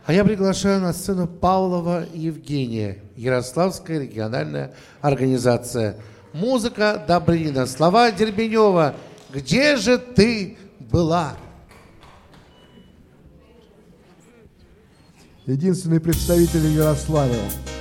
А я приглашаю на сцену Павлова Евгения, Ярославская региональная организация. Музыка Добрынина, слова Дербенева. Где же ты была? Единственный представитель Ярославля.